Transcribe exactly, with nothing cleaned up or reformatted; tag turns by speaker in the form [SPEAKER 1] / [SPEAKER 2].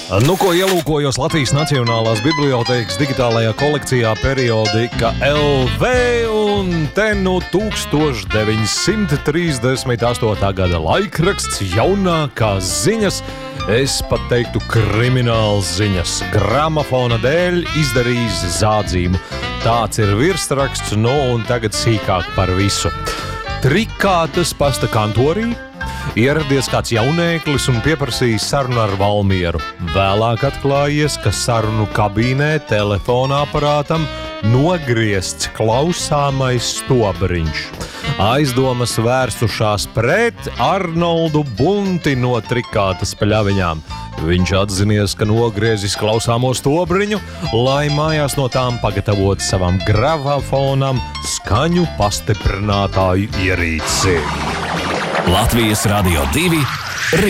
[SPEAKER 1] Nu, ko ielūkojos Latvijas Nacionālās bibliotēkas digitālajā kolekcijā Periodika L V, un te nu tūkstoš deviņsimt trīsdesmit astotā gada laikraksts jaunākās ziņas, es pat teiktu krimināls ziņas, gramofona dēļ izdarījis zādzīmu. Tāds ir virsraksts, nu un tagad sīkāk par visu. Trikātas pasta kantorī ieradies kāds jaunēklis un pieprasīja sarunu ar Valmieru. Vēlāk atklājies, ka sarunu kabīnē telefona aparātam nogriezts klausāmais stobriņš. Aizdomas vērsušās pret Arnoldu Bunti no Trikātas pļaviņām. Viņš atzinies, ka nogriezis klausāmo stobriņu, lai mājās no tām pagatavot savam gravafonam skaņu pastiprinātāju ierīci.
[SPEAKER 2] Latvijas Radio divi